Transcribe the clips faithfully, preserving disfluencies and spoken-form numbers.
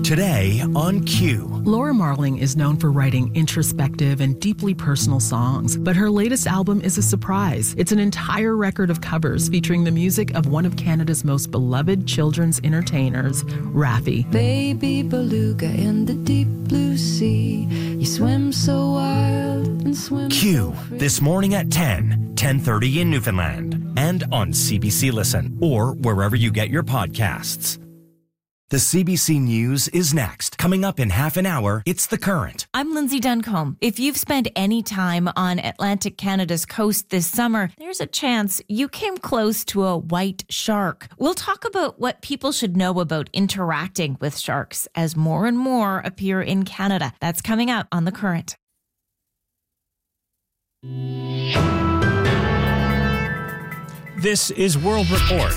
Today on Q. Laura Marling is known for writing introspective and deeply personal songs, but her latest album is a surprise. It's an entire record of covers featuring the music of one of Canada's most beloved children's entertainers, Raffi. Baby beluga in the deep blue sea, you swim so wild and swim Q, so free. this morning at ten, ten thirty in Newfoundland, and on C B C Listen, or wherever you get your podcasts. The C B C News is next. Coming up in half an hour, it's The Current. I'm Lindsay Duncombe. If you've spent any time on Atlantic Canada's coast this summer, there's a chance you came close to a white shark. We'll talk about what people should know about interacting with sharks as more and more appear in Canada. That's coming up on The Current. This is World Report.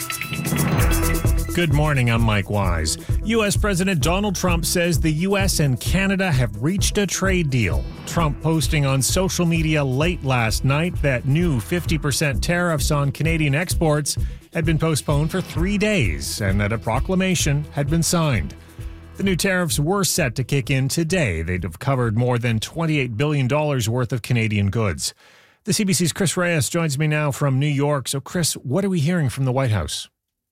Good morning, I'm Mike Wise. U S. President Donald Trump says the U S and Canada have reached a trade deal. Trump posting on social media late last night that new fifty percent tariffs on Canadian exports had been postponed for three days and that a proclamation had been signed. The new tariffs were set to kick in today. They'd have covered more than twenty-eight billion dollars worth of Canadian goods. The C B C's Chris Reyes joins me now from New York. So, Chris, what are we hearing from the White House?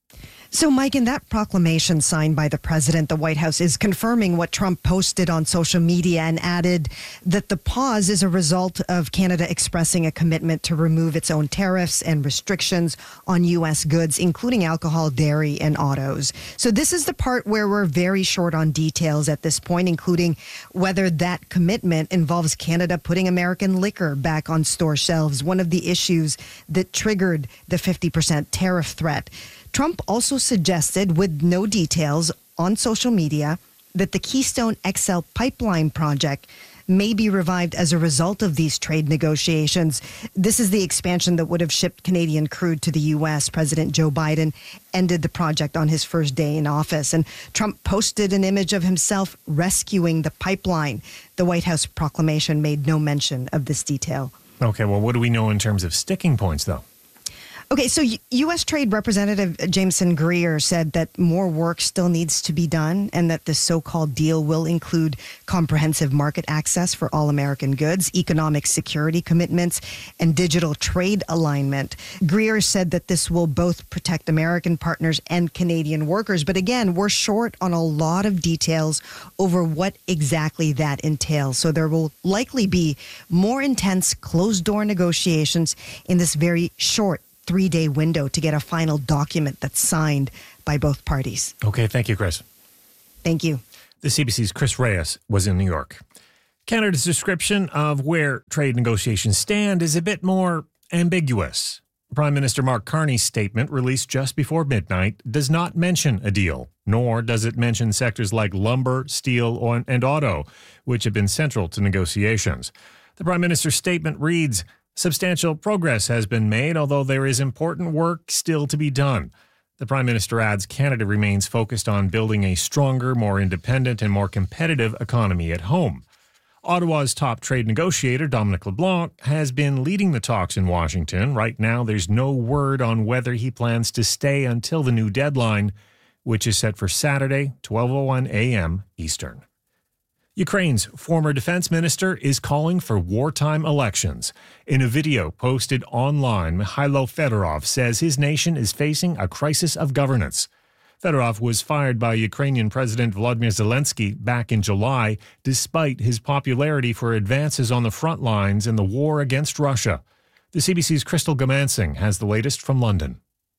So, Mike, in that proclamation signed by the president, the White House is confirming what Trump posted on social media and added that the pause is a result of Canada expressing a commitment to remove its own tariffs and restrictions on U S goods, including alcohol, dairy, and autos. So this is the part where we're very short on details at this point, including whether that commitment involves Canada putting American liquor back on store shelves, one of the issues that triggered the fifty percent tariff threat. Trump also suggested, with no details on social media, that the Keystone X L pipeline project may be revived as a result of these trade negotiations. This is the expansion that would have shipped Canadian crude to the U S. President Joe Biden ended the project on his first day in office, and Trump posted an image of himself rescuing the pipeline. The White House proclamation made no mention of this detail. Okay, well, what do we know in terms of sticking points, though? Okay, so U S. Trade Representative Jameson Greer said that more work still needs to be done and that the so-called deal will include comprehensive market access for all American goods, economic security commitments, and digital trade alignment. Greer said that this will both protect American partners and Canadian workers. But again, we're short on a lot of details over what exactly that entails. So there will likely be more intense closed-door negotiations in this very short three-day window to get a final document that's signed by both parties. Okay, thank you, Chris. Thank you. The C B C's Chris Reyes was in New York. Canada's description of where trade negotiations stand is a bit more ambiguous. Prime Minister Mark Carney's statement, released just before midnight, does not mention a deal, nor does it mention sectors like lumber, steel, and auto, which have been central to negotiations. The Prime Minister's statement reads, "Substantial progress has been made, although there is important work still to be done." The Prime Minister adds Canada remains focused on building a stronger, more independent and more competitive economy at home. Ottawa's top trade negotiator, Dominic LeBlanc, has been leading the talks in Washington. Right now, there's no word on whether he plans to stay until the new deadline, which is set for Saturday, twelve oh one a.m. Eastern. Ukraine's former defense minister is calling for wartime elections. In a video posted online, Mikhailo Fedorov says his nation is facing a crisis of governance. Fedorov was fired by Ukrainian President Volodymyr Zelensky back in July, despite his popularity for advances on the front lines in the war against Russia. The C B C's Crystal Gamansing has the latest from London.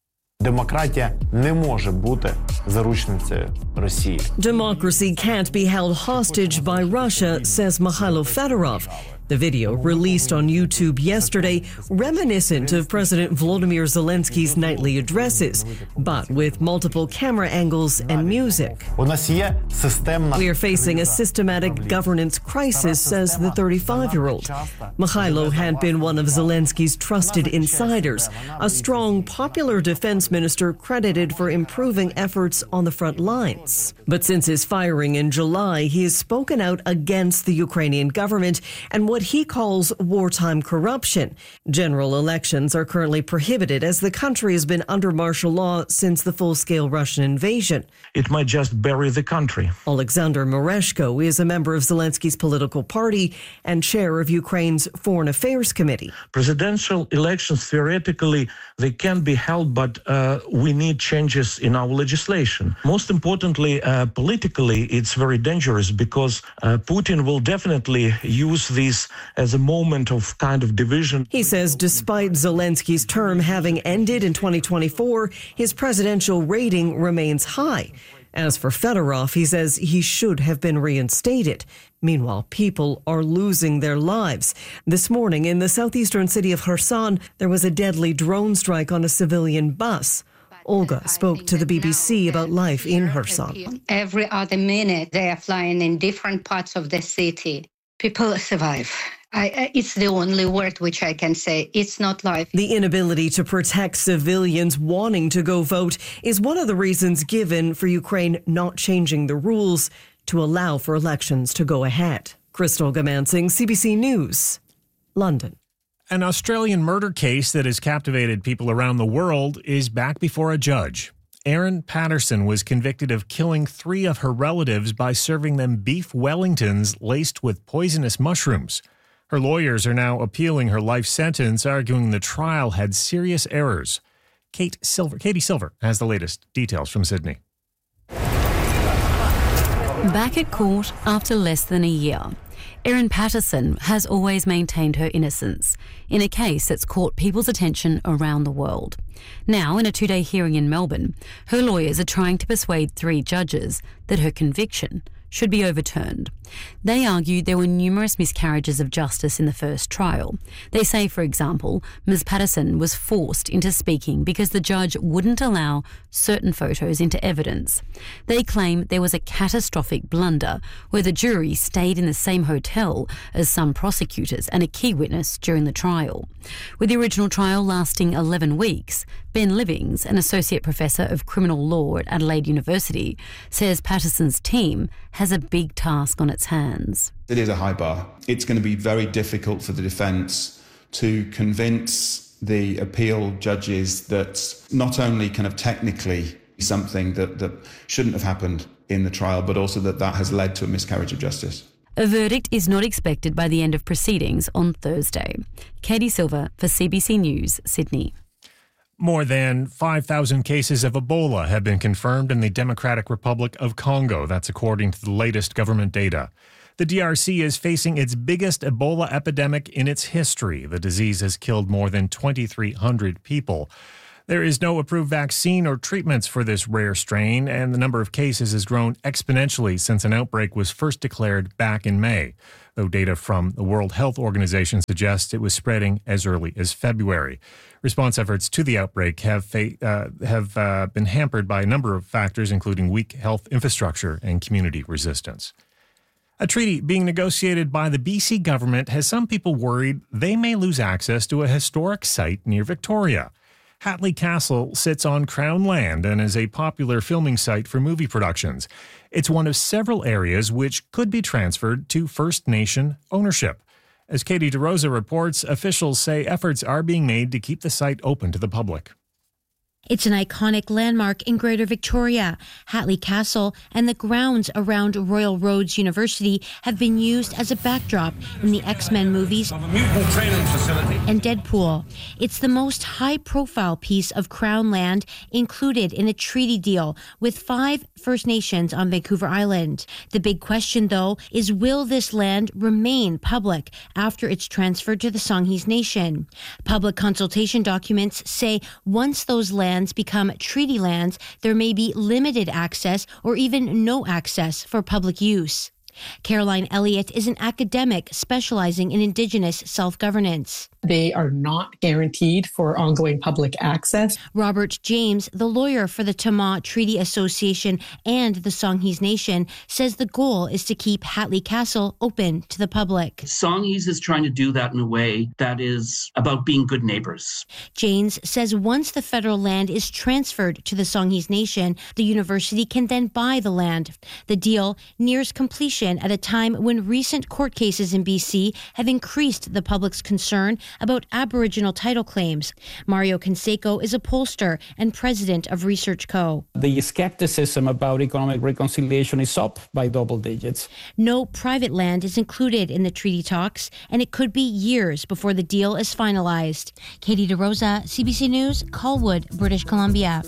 Демократія не може бути заручницею Росії. Democracy can't be held hostage by Russia, says Mikhailo Fedorov. The video, released on YouTube yesterday, reminiscent of President Volodymyr Zelensky's nightly addresses, but with multiple camera angles and music. We are facing a systematic governance crisis, says the thirty-five-year-old. Mikhailo had been one of Zelensky's trusted insiders, a strong, popular defense minister credited for improving efforts on the front lines. But since his firing in July, he has spoken out against the Ukrainian government and what what he calls wartime corruption. General elections are currently prohibited as the country has been under martial law since the full-scale Russian invasion. It might just bury the country. Alexander Mereshko is a member of Zelensky's political party and chair of Ukraine's Foreign Affairs Committee. Presidential elections, theoretically, they can be held, but uh, we need changes in our legislation. Most importantly, uh, politically, it's very dangerous because uh, Putin will definitely use this as a moment of kind of division. He says despite Zelensky's term having ended in twenty twenty-four, his presidential rating remains high. As for Fedorov, he says he should have been reinstated. Meanwhile, people are losing their lives. This morning in the southeastern city of Kherson, there was a deadly drone strike on a civilian bus. Olga spoke to the B B C about life in Kherson. Every other minute, they are flying in different parts of the city. People survive. I, it's the only word which I can say. It's not life. The inability to protect civilians wanting to go vote is one of the reasons given for Ukraine not changing the rules to allow for elections to go ahead. Crystal Gamansing, C B C News, London. An Australian murder case that has captivated people around the world is back before a judge. Erin Patterson was convicted of killing three of her relatives by serving them beef Wellingtons laced with poisonous mushrooms. Her lawyers are now appealing her life sentence, arguing the trial had serious errors. Kate Silver, Katie Silver has the latest details from Sydney. Back at court after less than a year, Erin Patterson has always maintained her innocence in a case that's caught people's attention around the world. Now, in a two-day hearing in Melbourne, her lawyers are trying to persuade three judges that her conviction should be overturned. They argue there were numerous miscarriages of justice in the first trial. They say, for example, Miz Patterson was forced into speaking because the judge wouldn't allow certain photos into evidence. They claim there was a catastrophic blunder where the jury stayed in the same hotel as some prosecutors and a key witness during the trial. With the original trial lasting eleven weeks, Ben Livings, an associate professor of criminal law at Adelaide University, says Patterson's team has a big task on its hands. It is a high bar. It's going to be very difficult for the defence to convince the appeal judges that not only kind of technically something that, that shouldn't have happened in the trial, but also that that has led to a miscarriage of justice. A verdict is not expected by the end of proceedings on Thursday. Katie Silver for C B C News, Sydney. More than five thousand cases of Ebola have been confirmed in the Democratic Republic of Congo. That's according to the latest government data. The D R C is facing its biggest Ebola epidemic in its history. The disease has killed more than twenty-three hundred people. There is no approved vaccine or treatments for this rare strain, and the number of cases has grown exponentially since an outbreak was first declared back in May, though data from the World Health Organization suggests it was spreading as early as February. Response efforts to the outbreak have fa- uh, have uh, been hampered by a number of factors, including weak health infrastructure and community resistance. A treaty being negotiated by the B C government has some people worried they may lose access to a historic site near Victoria. Hatley Castle sits on Crown land and is a popular filming site for movie productions. It's one of several areas which could be transferred to First Nation ownership. As Katie DeRosa reports, officials say efforts are being made to keep the site open to the public. It's an iconic landmark in Greater Victoria. Hatley Castle and the grounds around Royal Roads University have been used as a backdrop in the X-Men movies and Deadpool. It's the most high-profile piece of Crown land included in a treaty deal with five First Nations on Vancouver Island. The big question, though, is will this land remain public after it's transferred to the Songhees Nation? Public consultation documents say once those lands become treaty lands, there may be limited access or even no access for public use. Caroline Elliott is an academic specializing in Indigenous self-governance. They are not guaranteed for ongoing public access. Robert James, the lawyer for the Tama Treaty Association and the Songhees Nation, says the goal is to keep Hatley Castle open to the public. Songhees is trying to do that in a way that is about being good neighbors. James says once the federal land is transferred to the Songhees Nation, the university can then buy the land. The deal nears completion at a time when recent court cases in B C have increased the public's concern about Aboriginal title claims. Mario Canseco is a pollster and president of Research Co. The skepticism about economic reconciliation is up by double digits. No private land is included in the treaty talks, and it could be years before the deal is finalized. Katie DeRosa, C B C News, Colwood, British Columbia.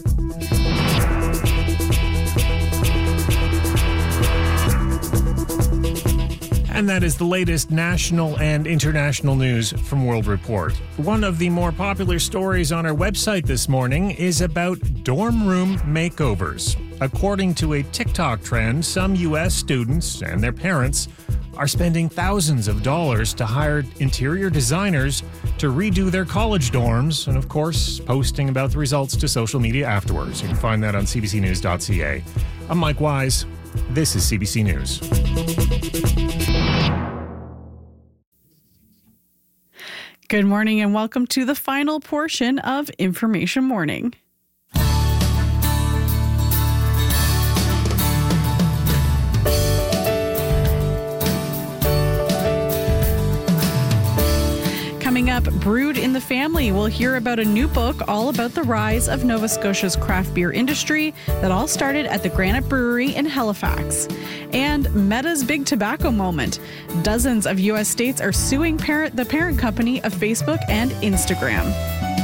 And that is the latest national and international news from World Report. One of the more popular stories on our website this morning is about dorm room makeovers. According to a TikTok trend, some U S students and their parents are spending thousands of dollars to hire interior designers to redo their college dorms and, of course, posting about the results to social media afterwards. You can find that on c b c news dot c a. I'm Mike Wise. This is C B C News. Good morning and welcome to the final portion of Information Morning. Coming up, Brewed in the Family. We'll hear about a new book all about the rise of Nova Scotia's craft beer industry that all started at the Granite Brewery in Halifax. And Meta's big tobacco moment. Dozens of U S states are suing parent, the parent company of Facebook and Instagram.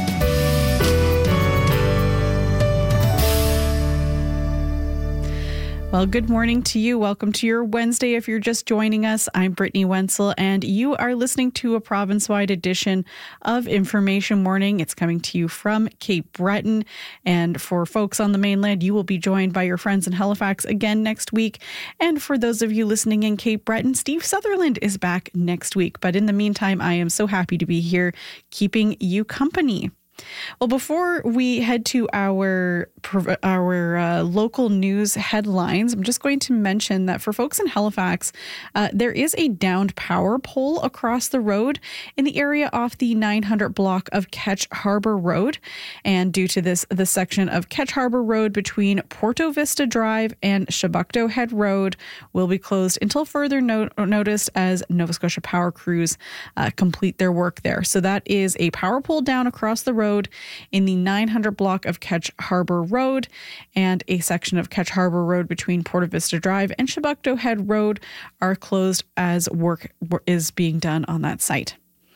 Well, good morning to you. Welcome to your Wednesday. If you're just joining us, I'm Brittany Wenzel, and you are listening to a province-wide edition of Information Morning. It's coming to you from Cape Breton. And for folks on the mainland, you will be joined by your friends in Halifax again next week. And for those of you listening in Cape Breton, Steve Sutherland is back next week. But in the meantime, I am so happy to be here keeping you company. Well, before we head to our our uh, local news headlines, I'm just going to mention that for folks in Halifax, uh, there is a downed power pole across the road in the area off the nine hundred block of Ketch Harbor Road. And due to this, the section of Ketch Harbor Road between Porto Vista Drive and Chebucto Head Road will be closed until further no- notice as Nova Scotia Power crews uh, complete their work there. So that is a power pole down across the road in the nine hundred block of Ketch Harbor Road, and a section of Ketch Harbor Road between Porto Vista Drive and Chebucto Head Road are closed as work is being done on that site.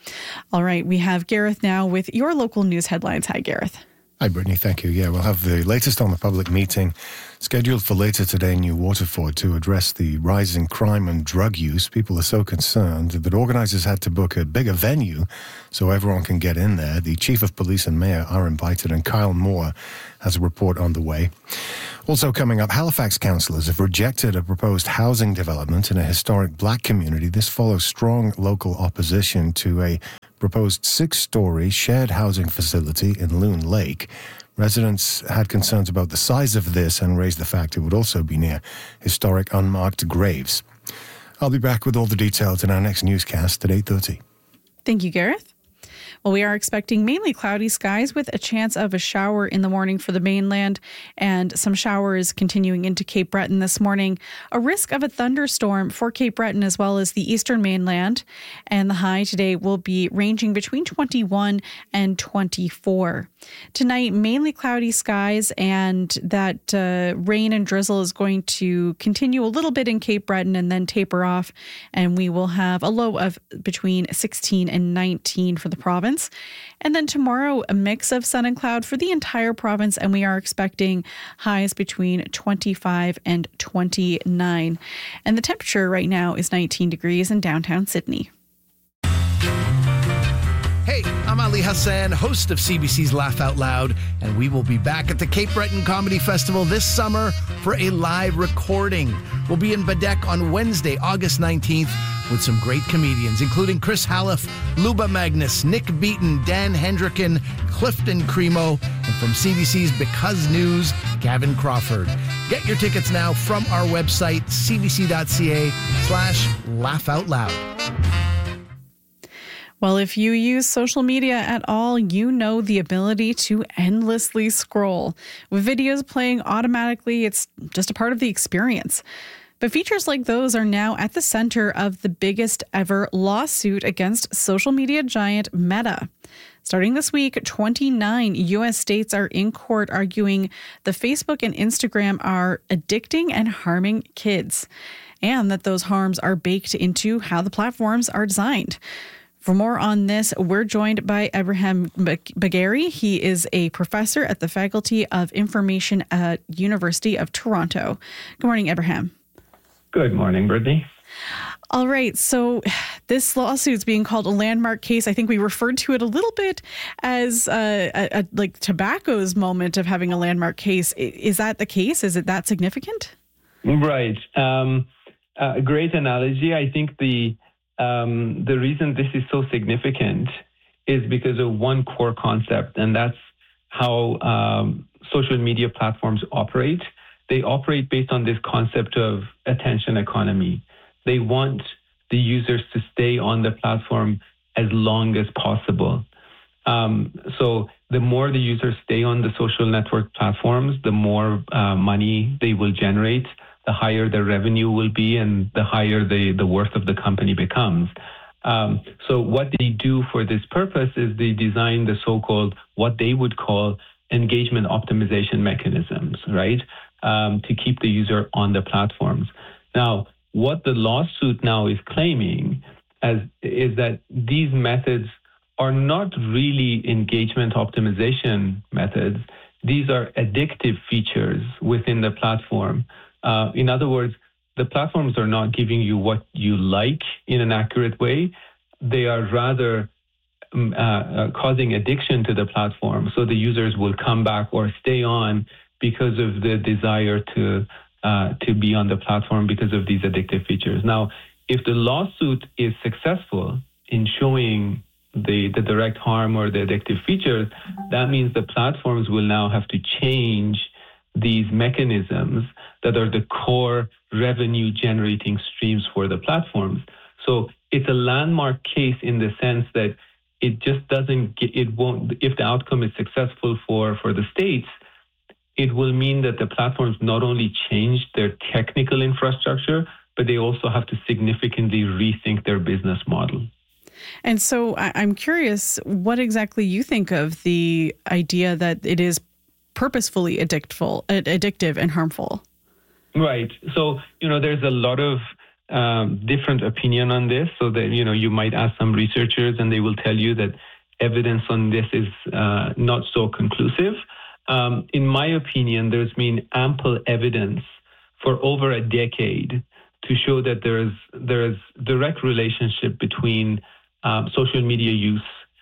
All right, we have Gareth now with your local news headlines. Hi, Gareth. Hi, Brittany. Thank you. Yeah, we'll have the latest on the public meeting scheduled for later today in New Waterford to address the rising crime and drug use. People are so concerned that organisers had to book a bigger venue so everyone can get in there. The Chief of Police and Mayor are invited, and Kyle Moore has a report on the way. Also coming up, Halifax councillors have rejected a proposed housing development in a historic black community. This follows strong local opposition to a proposed six-storey shared housing facility in Loon Lake. Residents had concerns about the size of this and raised the fact it would also be near historic unmarked graves. I'll be back with all the details in our next newscast at eight thirty. Thank you, Gareth. Well, we are expecting mainly cloudy skies with a chance of a shower in the morning for the mainland and some showers continuing into Cape Breton this morning. A risk of a thunderstorm for Cape Breton as well as the eastern mainland. And the high today will be ranging between twenty-one and twenty-four. Tonight, mainly cloudy skies, and that uh, rain and drizzle is going to continue a little bit in Cape Breton and then taper off. And we will have a low of between sixteen and nineteen for the province. And then tomorrow, a mix of sun and cloud for the entire province, and we are expecting highs between twenty-five and twenty-nine. And the temperature right now is nineteen degrees in downtown Sydney. Hey, I'm Ali Hassan, host of C B C's Laugh Out Loud, and we will be back at the Cape Breton Comedy Festival this summer for a live recording. We'll be in Badek on Wednesday, August nineteenth with some great comedians, including Chris Hallef, Luba Magnus, Nick Beaton, Dan Hendricken, Clifton Cremo, and from C B C's Because News, Gavin Crawford. Get your tickets now from our website, cbc.ca slash laugh out loud. Well, if you use social media at all, you know the ability to endlessly scroll. With videos playing automatically, it's just a part of the experience. But features like those are now at the center of the biggest ever lawsuit against social media giant Meta. Starting this week, twenty-nine U S states are in court arguing the Facebook and Instagram are addicting and harming kids, and that those harms are baked into how the platforms are designed. For more on this, we're joined by Abraham Bagheri. He is a professor at the Faculty of Information at University of Toronto. Good morning, Abraham. Good morning, Brittany. All right, so this lawsuit is being called a landmark case. I think we referred to it a little bit as uh, a, a, like tobacco's moment of having a landmark case. Is that the case? Is it that significant? Right. Um, a great analogy. I think the um, the reason this is so significant is because of one core concept, and that's how um, social media platforms operate. They operate based on this concept of attention economy. They want the users to stay on the platform as long as possible. Um, so the more the users stay on the social network platforms, the more uh, money they will generate, the higher the revenue will be, and the higher the, the worth of the company becomes. Um, so what they do for this purpose is they design the so-called, what they would call engagement optimization mechanisms, right? Um, to keep the user on the platforms. Now, what the lawsuit now is claiming as is that these methods are not really engagement optimization methods. These are addictive features within the platform. Uh, in other words, the platforms are not giving you what you like in an accurate way. They are rather um, uh, uh, causing addiction to the platform, so the users will come back or stay on because of the desire to uh, to be on the platform because of these addictive features. Now, if the lawsuit is successful in showing the, the direct harm or the addictive features, that means the platforms will now have to change these mechanisms that are the core revenue generating streams for the platforms. So it's a landmark case in the sense that it just doesn't get, it won't, if the outcome is successful for, for the states, it will mean that the platforms not only change their technical infrastructure, but they also have to significantly rethink their business model. And so I'm curious what exactly you think of the idea that it is purposefully addictful, addictive and harmful. Right. So, you know, there's a lot of um, different opinion on this. So that, you know, you might ask some researchers and they will tell you that evidence on this is uh, not so conclusive. Um, in my opinion, there's been ample evidence for over a decade to show that there's there's direct relationship between um, social media use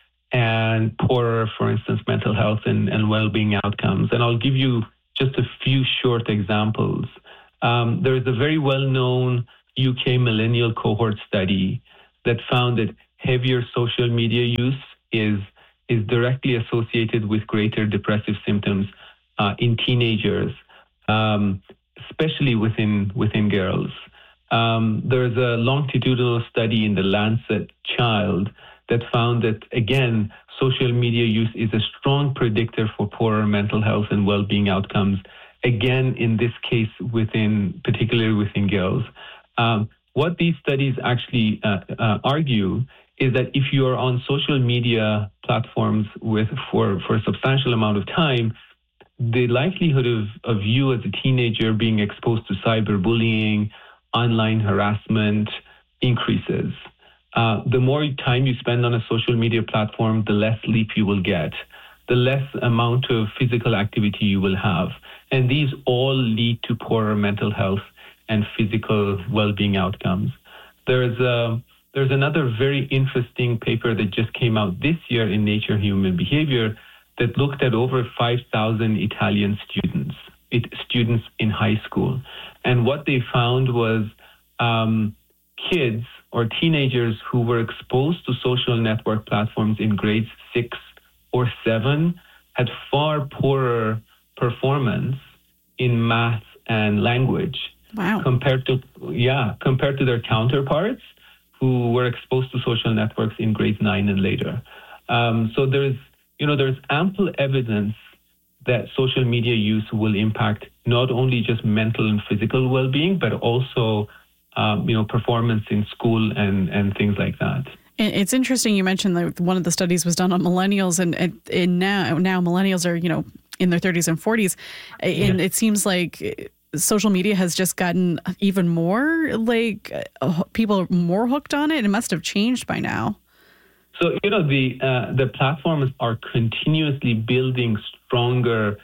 and poorer, for instance, mental health and, and well-being outcomes. And I'll give you just a few short examples. Um, there is a very well-known U K millennial cohort study that found that heavier social media use is is directly associated with greater depressive symptoms uh, in teenagers, um, especially within within girls. Um, there's a longitudinal study in the Lancet Child that found that, again, social media use is a strong predictor for poorer mental health and well-being outcomes, again, in this case, within particularly within girls. Um, what these studies actually uh, uh, argue is that if you are on social media platforms with for, for a substantial amount of time, the likelihood of, of you as a teenager being exposed to cyberbullying, online harassment increases. Uh, the more time you spend on a social media platform, the less sleep you will get, the less amount of physical activity you will have. And these all lead to poorer mental health and physical well-being outcomes. There's a There's another very interesting paper that just came out this year in Nature Human Behavior that looked at over five thousand Italian students, it, students in high school. And what they found was um, kids or teenagers who were exposed to social network platforms in grades six or seven had far poorer performance in math and language. Wow. Compared to, yeah, compared to their counterparts who were exposed to social networks in grades nine and later. Um, so there's, you know, there's ample evidence that social media use will impact not only just mental and physical well-being, but also, um, you know, performance in school and, and things like that. And it's interesting you mentioned that one of the studies was done on millennials, and, and, and now now millennials are, you know, in their thirties and forties, and yeah. It seems like social media has just gotten even more, like, uh, people are more hooked on it. It must have changed by now. So, you know, the uh, the platforms are continuously building stronger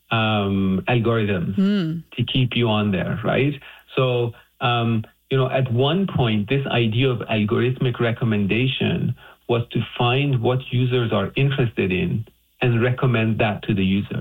um, algorithms mm. to keep you on there, right? So, um, you know, at one point, this idea of algorithmic recommendation was to find what users are interested in and recommend that to the user.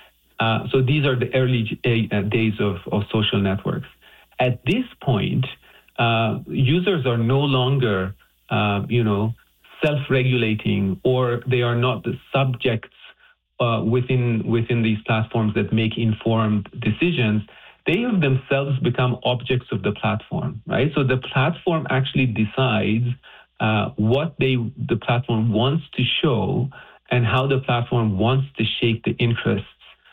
Uh, so these are the early uh, days of, of social networks. At this point, uh, users are no longer, uh, you know, self-regulating, or they are not the subjects uh, within within these platforms that make informed decisions. They have themselves become objects of the platform, right? So the platform actually decides uh, what they the platform wants to show and how the platform wants to shape the interests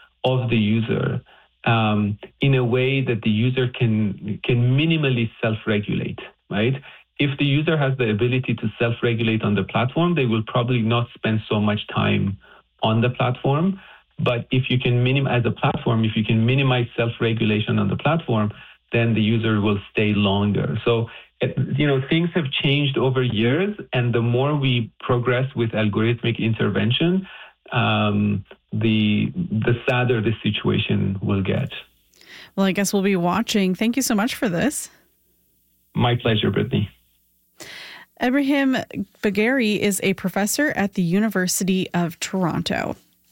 of the user um, in a way that the user can can minimally self-regulate, right? If the user has the ability to self-regulate on the platform, they will probably not spend so much time on the platform. But if you can minim as a platform, if you can minimize self-regulation on the platform, then the user will stay longer. So, you know, things have changed over years, and the more we progress with algorithmic intervention, um, the the sadder the situation will get. Well, I guess we'll be watching. Thank you so much for this. My pleasure, Brittany. Ebrahim Bagheri is a professor at the University of Toronto.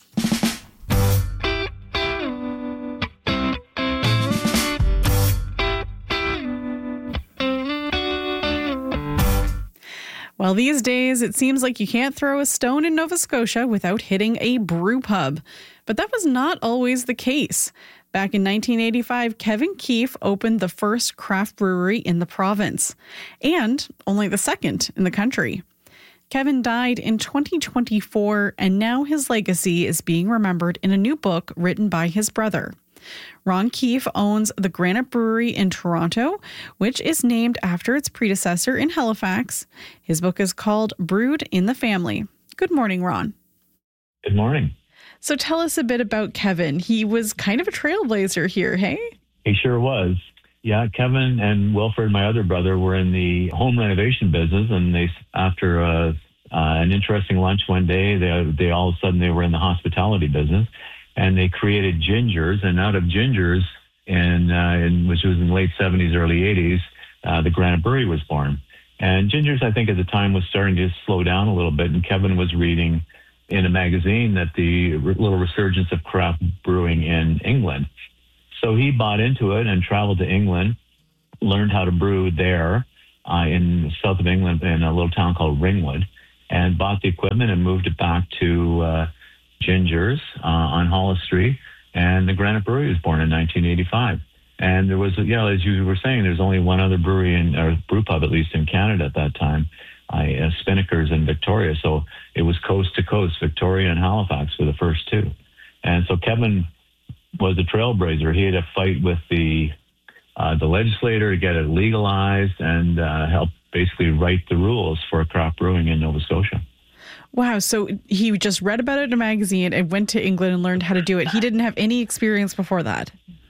Well, these days, it seems like you can't throw a stone in Nova Scotia without hitting a brew pub. But that was not always the case. Back in nineteen eighty-five, Kevin Keefe opened the first craft brewery in the province, and only the second in the country. Kevin died in twenty twenty-four, and now his legacy is being remembered in a new book written by his brother. Ron Keefe owns the Granite Brewery in Toronto, which is named after its predecessor in Halifax. His book is called Brewed in the Family. Good morning, Ron. Good morning. So tell us a bit about Kevin. He was kind of a trailblazer here, hey? He sure was. Yeah, Kevin and Wilfred, my other brother, were in the home renovation business, and they, after uh, uh, an interesting lunch one day, they, they all of a sudden they were in the hospitality business, and they created Gingers, and out of Gingers, in, uh, in which was in the late seventies, early eighties, uh, the Granite Brewery was born. And Gingers, I think, at the time was starting to slow down a little bit, and Kevin was reading in a magazine that the little resurgence of craft brewing in England. So he bought into it and traveled to England, learned how to brew there uh, in south of England in a little town called Ringwood, and bought the equipment and moved it back to uh, Gingers uh, on Hollis Street. And the Granite Brewery was born in nineteen eighty-five. And there was, you know, as you were saying, there's only one other brewery in, or brew pub, at least in Canada at that time, I, uh, Spinnaker's in Victoria. So it was coast to coast, Victoria and Halifax were the first two. And so Kevin was a trailblazer. He had a fight with the uh, the legislator to get it legalized and uh, help basically write the rules for craft brewing in Nova Scotia. Wow. So he just read about it in a magazine and went to England and learned how to do it. He didn't have any experience before that.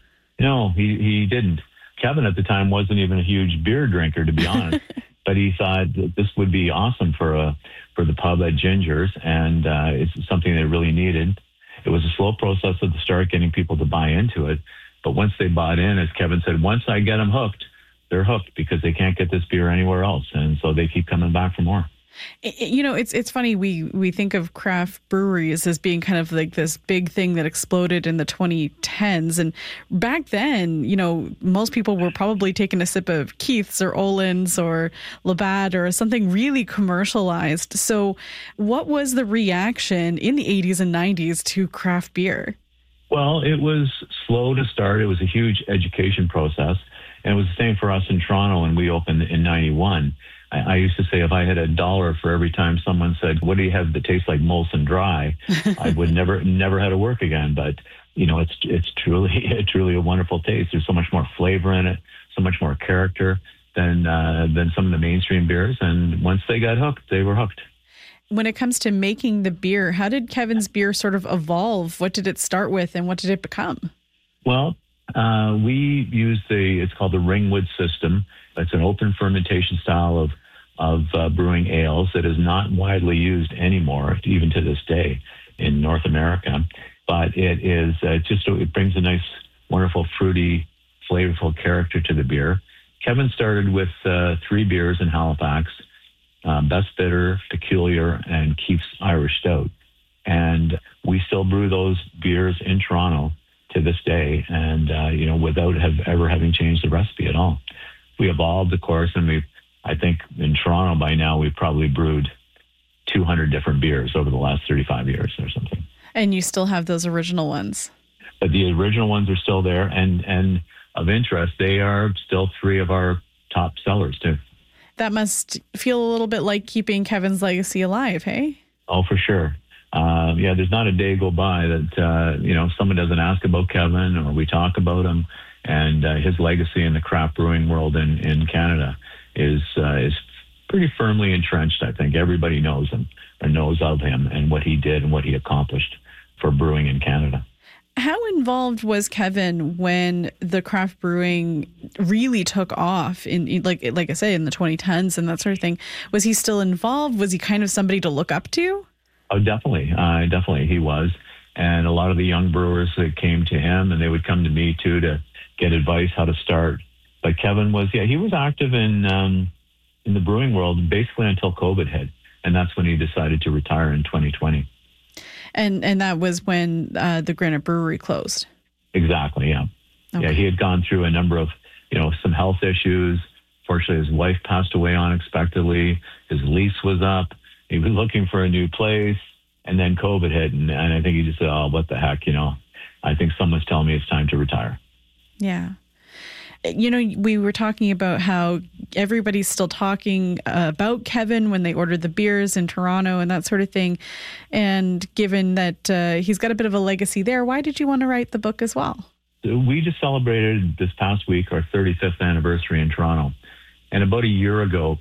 No, he, he didn't. Kevin at the time wasn't even a huge beer drinker, to be honest. But he thought that this would be awesome for a for the pub at Gingers, and uh, it's something they really needed. It was a slow process at the start getting people to buy into it, but once they bought in, as Kevin said, once I get them hooked, they're hooked because they can't get this beer anywhere else, and so they keep coming back for more. You know, it's it's funny, we we think of craft breweries as being kind of like this big thing that exploded in the twenty tens. And back then, you know, most people were probably taking a sip of Keith's or Olin's or Labatt or something really commercialized. So what was the reaction in the eighties and nineties to craft beer? Well, it was slow to start. It was a huge education process. And it was the same for us in Toronto when we opened in ninety-one. I used to say if I had a dollar for every time someone said, what do you have that tastes like Molson Dry? I would never, never had to work again. But, you know, it's it's truly, truly a wonderful taste. There's so much more flavor in it, so much more character than, uh, than some of the mainstream beers. And once they got hooked, they were hooked. When it comes to making the beer, how did Kevin's beer sort of evolve? What did it start with and what did it become? Well, uh, we use the, it's called the Ringwood system. It's an open fermentation style of of uh, brewing ales that is not widely used anymore, even to this day in North America. But it is uh, just, it brings a nice, wonderful, fruity, flavorful character to the beer. Kevin started with uh, three beers in Halifax, uh, Best Bitter, Peculiar, and Keith's Irish Stout. And we still brew those beers in Toronto to this day, and, uh, you know, without have, ever having changed the recipe at all. We evolved, of course, and we I think in Toronto by now we've probably brewed two hundred different beers over the last thirty-five years or something. And you still have those original ones? But the original ones are still there, and, and of interest, they are still three of our top sellers too. That must feel a little bit like keeping Kevin's legacy alive, hey? Oh, for sure. Uh, yeah, there's not a day go by that, uh, you know, someone doesn't ask about Kevin or we talk about him, and uh, his legacy in the craft brewing world in, in Canada is uh, is pretty firmly entrenched. I think everybody knows him or knows of him and what he did and what he accomplished for brewing in Canada. How involved was Kevin when the craft brewing really took off in, like like I say, in the twenty tens and that sort of thing? Was he still involved? Was he kind of somebody to look up to? Oh, definitely. Uh, definitely he was. And a lot of the young brewers that came to him, and they would come to me too to get advice how to start. But Kevin was, yeah, he was active in um, in the brewing world basically until COVID hit. And that's when he decided to retire in twenty twenty. And and that was when uh, the Granite Brewery closed. Exactly, yeah. Okay. Yeah, he had gone through a number of, you know, some health issues. Fortunately, his wife passed away unexpectedly. His lease was up. He was looking for a new place. And then COVID hit. And, and I think he just said, oh, what the heck, you know. I think someone's telling me it's time to retire. Yeah. You know, we were talking about how everybody's still talking uh, about Kevin when they ordered the beers in Toronto and that sort of thing. And given that uh, he's got a bit of a legacy there, why did you want to write the book as well? We just celebrated this past week our thirty-fifth anniversary in Toronto. And about a year ago,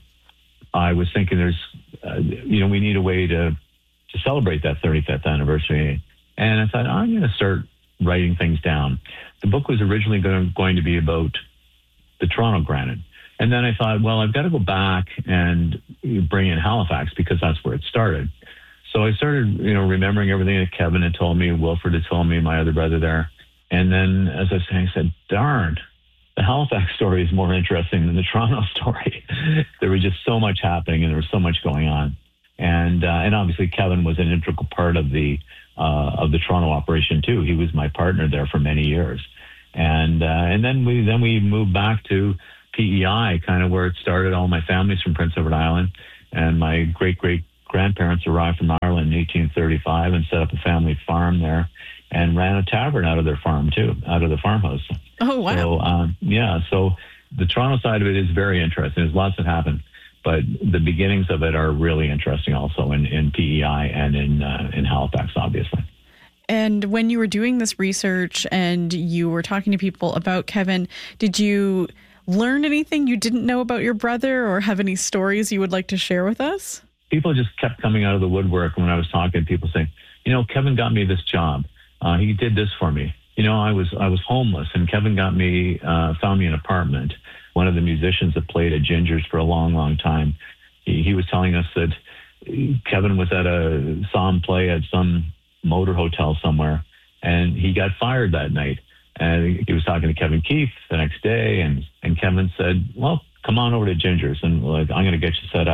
I was thinking there's, uh, you know, we need a way to, to celebrate that thirty-fifth anniversary. And I thought, I'm going to start writing things down. The book was originally going, going to be about the Toronto Granite. And then I thought, well, I've got to go back and bring in Halifax because that's where it started. So I started, you know, remembering everything that Kevin had told me, Wilfred had told me, my other brother there. And then as I was saying, I said, darn, the Halifax story is more interesting than the Toronto story. There was just so much happening and there was so much going on. And uh, and obviously Kevin was an integral part of the uh, of the Toronto operation too. He was my partner there for many years. And uh, and then we then we moved back to P E I, kind of where it started. All my family's from Prince Edward Island, and my great great grandparents arrived from Ireland in eighteen thirty-five and set up a family farm there, and ran a tavern out of their farm too, out of the farmhouse. Oh wow! So um, yeah, so the Toronto side of it is very interesting. There's lots that happen, but the beginnings of it are really interesting also in, in P E I and in uh, in Halifax, obviously. And when you were doing this research and you were talking to people about Kevin, did you learn anything you didn't know about your brother or have any stories you would like to share with us? People just kept coming out of the woodwork when I was talking. People saying, you know, Kevin got me this job. Uh, he did this for me. You know, I was I was homeless, and Kevin got me, uh, found me an apartment. One of the musicians that played at Ginger's for a long, long time, he, he was telling us that Kevin was at a, saw him play at some motor hotel somewhere, and he got fired that night. And he was talking to Kevin Keith the next day, and, and Kevin said, well, come on over to Ginger's, and like, I'm going to get you set up.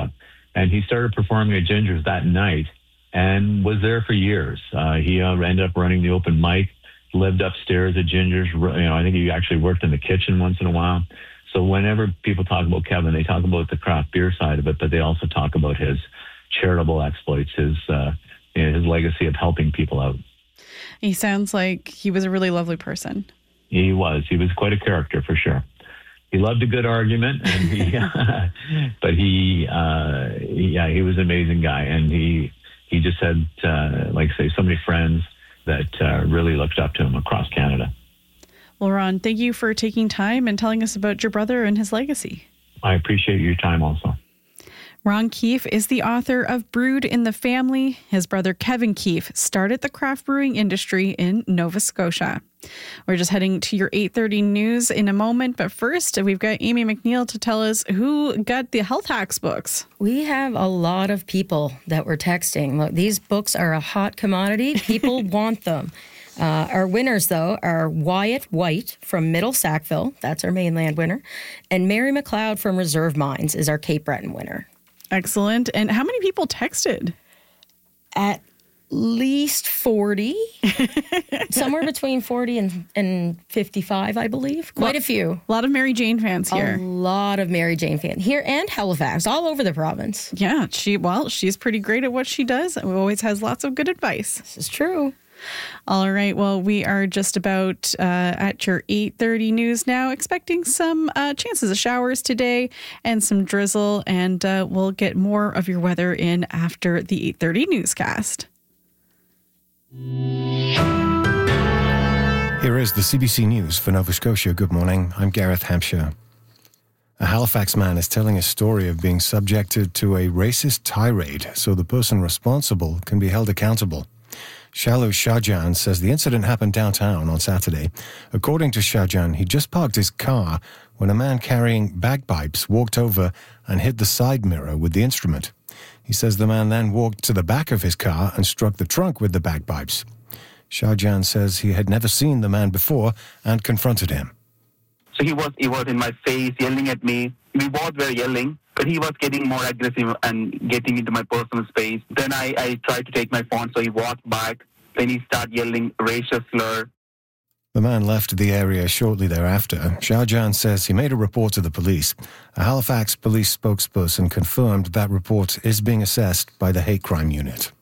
And he started performing at Ginger's that night and was there for years. Uh, he uh, ended up running the open mic, lived upstairs at Ginger's. You know, I think he actually worked in the kitchen once in a while. So whenever people talk about Kevin, they talk about the craft beer side of it, but they also talk about his charitable exploits, his uh, his legacy of helping people out. He sounds like he was a really lovely person. He was. He was quite a character for sure. He loved a good argument, and he, but he, uh, yeah, he was an amazing guy, and he he just had, uh, like I say, so many friends that uh, really looked up to him across Canada. Well, Ron, thank you for taking time and telling us about your brother and his legacy. I appreciate your time also. Ron Keefe is the author of Brewed in the Family. His brother Kevin Keefe started the craft brewing industry in Nova Scotia. We're just heading to your eight thirty news in a moment, but first we've got Amy McNeil to tell us who got the health hacks books. We have a lot of people that were texting. Look, these books are a hot commodity. People want them. Uh, our winners, though, are Wyatt White from Middle Sackville. That's our mainland winner. And Mary McLeod from Reserve Mines is our Cape Breton winner. Excellent. And how many people texted? At least forty. Somewhere between forty and, and fifty-five, I believe. Quite a few. A lot of Mary Jane fans here. A lot of Mary Jane fans here and Halifax, all over the province. Yeah, she well, she's pretty great at what she does and always has lots of good advice. This is true. All right. Well, we are just about uh, at your eight thirty news now, expecting some uh, chances of showers today and some drizzle. And uh, we'll get more of your weather in after the eight thirty newscast. Here is the C B C News for Nova Scotia. Good morning. I'm Gareth Hampshire. A Halifax man is telling a story of being subjected to a racist tirade so the person responsible can be held accountable. Shalu Shahjan says the incident happened downtown on Saturday. According to Shahjan, he just parked his car when a man carrying bagpipes walked over and hit the side mirror with the instrument. He says the man then walked to the back of his car and struck the trunk with the bagpipes. Shahjan says he had never seen the man before and confronted him. So he was he was in my face, yelling at me. We both were yelling, but he was getting more aggressive and getting into my personal space. Then I, I tried to take my phone, so he walked back. Then he started yelling racial slur. The man left the area shortly thereafter. Shahjan says he made a report to the police. A Halifax police spokesperson confirmed that report is being assessed by the hate crime unit.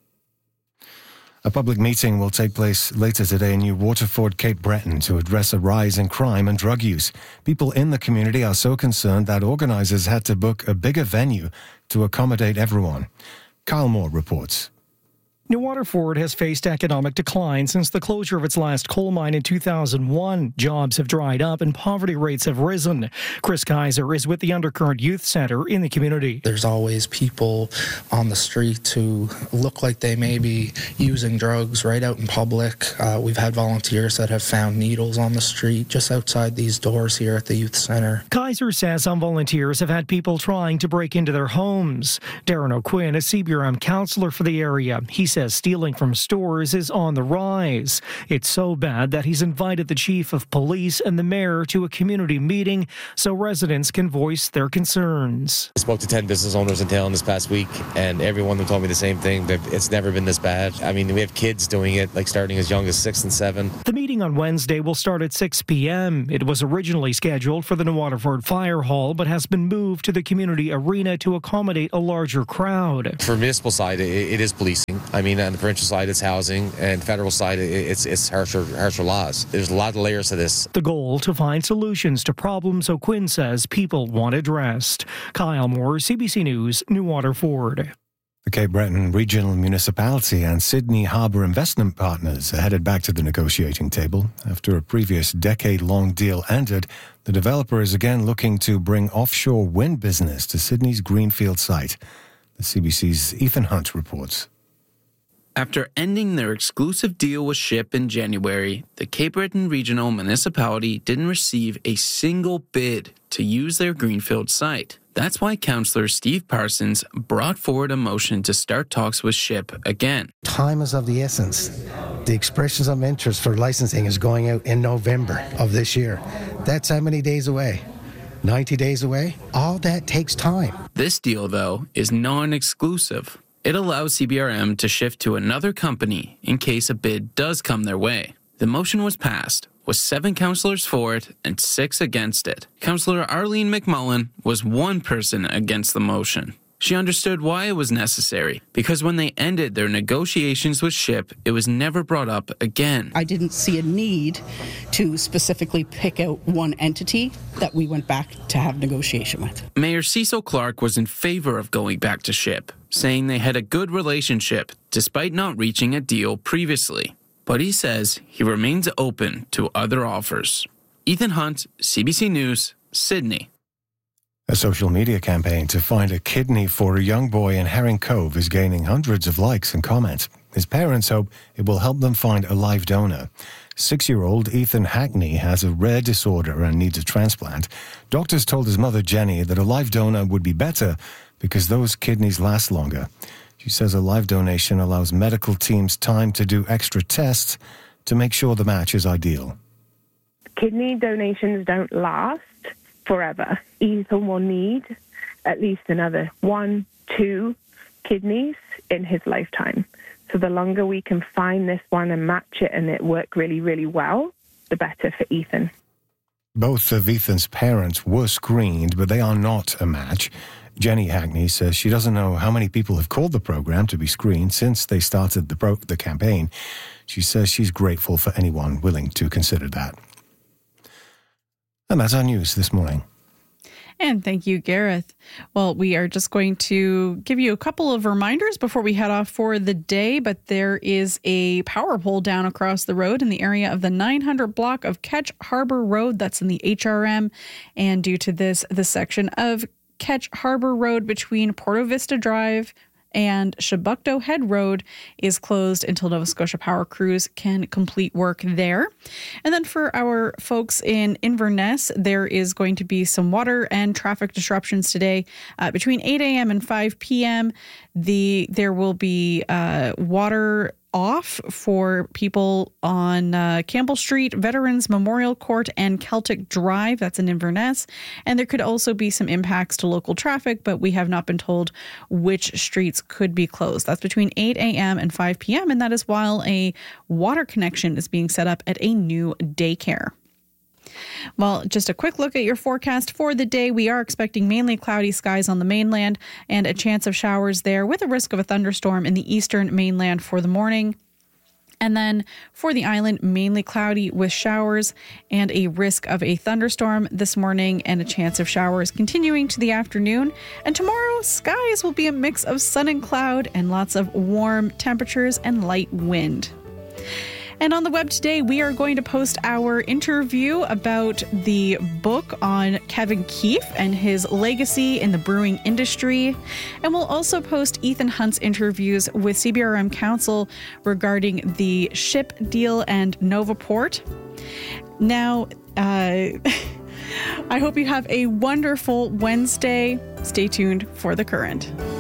A public meeting will take place later today in New Waterford, Cape Breton, to address a rise in crime and drug use. People in the community are so concerned that organisers had to book a bigger venue to accommodate everyone. Kyle Moore reports. New Waterford has faced economic decline since the closure of its last coal mine in two thousand one. Jobs have dried up and poverty rates have risen. Chris Kaiser is with the Undercurrent Youth Centre in the community. There's always people on the street who look like they may be using drugs right out in public. Uh, we've had volunteers that have found needles on the street just outside these doors here at the Youth Centre. Kaiser says some volunteers have had people trying to break into their homes. Darren O'Quinn, a C B R M councillor for the area, he says stealing from stores is on the rise. It's so bad that he's invited the chief of police and the mayor to a community meeting so residents can voice their concerns. I spoke to ten business owners in town this past week, and every one of them told me the same thing, that it's never been this bad. I mean, we have kids doing it, like starting as young as six and seven. The meeting on Wednesday will start at six p.m. It was originally scheduled for the New Waterford Fire Hall, but has been moved to the community arena to accommodate a larger crowd. For municipal side, it, it is policing. I mean, on the provincial side, it's housing, and federal side, it's it's harsher, harsher laws. There's a lot of layers to this. The goal to find solutions to problems O'Quinn says people want addressed. Kyle Moore, C B C News, New Waterford. The Cape Breton Regional Municipality and Sydney Harbour Investment Partners are headed back to the negotiating table. After a previous decade-long deal ended, the developer is again looking to bring offshore wind business to Sydney's Greenfield site. The C B C's Ethan Hunt reports. After ending their exclusive deal with SHIP in January, the Cape Breton Regional Municipality didn't receive a single bid to use their Greenfield site. That's why Councillor Steve Parsons brought forward a motion to start talks with SHIP again. Time is of the essence. The expressions of interest for licensing is going out in November of this year. That's how many days away. ninety days away. All that takes time. This deal, though, is non-exclusive. It allows C B R M to shift to another company in case a bid does come their way. The motion was passed, with seven councillors for it and six against it. Councillor Arlene McMullen was one person against the motion. She understood why it was necessary, because when they ended their negotiations with SHIP, it was never brought up again. I didn't see a need to specifically pick out one entity that we went back to have negotiation with. Mayor Cecil Clark was in favor of going back to SHIP, saying they had a good relationship despite not reaching a deal previously. But he says he remains open to other offers. Ethan Hunt, C B C News, Sydney. A social media campaign to find a kidney for a young boy in Herring Cove is gaining hundreds of likes and comments. His parents hope it will help them find a live donor. Six-year-old Ethan Hackney has a rare disorder and needs a transplant. Doctors told his mother, Jenny, that a live donor would be better because those kidneys last longer. She says a live donation allows medical teams time to do extra tests to make sure the match is ideal. Kidney donations don't last forever. Ethan will need at least another one, two kidneys in his lifetime. So the longer we can find this one and match it and it work really, really well, the better for Ethan. Both of Ethan's parents were screened, but they are not a match. Jenny Hackney says she doesn't know how many people have called the program to be screened since they started the, pro- the campaign. She says she's grateful for anyone willing to consider that. And that's our news this morning. And thank you, Gareth. Well, we are just going to give you a couple of reminders before we head off for the day, but there is a power pole down across the road in the area of the nine hundred block of Ketch Harbor Road. That's in the H R M. And due to this, the section of Ketch Harbor Road between Porto Vista Drive and Chebucto Head Road is closed until Nova Scotia Power crews can complete work there. And then for our folks in Inverness, there is going to be some water and traffic disruptions today. Uh, between eight a.m. and five p.m., the there will be uh, water off for people on uh, Campbell Street, Veterans Memorial Court, and Celtic Drive. That's in Inverness. And there could also be some impacts to local traffic, but we have not been told which streets could be closed. That's between eight a.m. and five p.m. And that is while a water connection is being set up at a new daycare. Well, just a quick look at your forecast for the day. We are expecting mainly cloudy skies on the mainland and a chance of showers there with a risk of a thunderstorm in the eastern mainland for the morning. And then for the island, mainly cloudy with showers and a risk of a thunderstorm this morning and a chance of showers continuing to the afternoon. And tomorrow, skies will be a mix of sun and cloud and lots of warm temperatures and light wind. And on the web today, we are going to post our interview about the book on Kevin Keefe and his legacy in the brewing industry. And we'll also post Ethan Hunt's interviews with C B R M Council regarding the SHIP deal and Novaport. Now, uh, I hope you have a wonderful Wednesday. Stay tuned for The Current.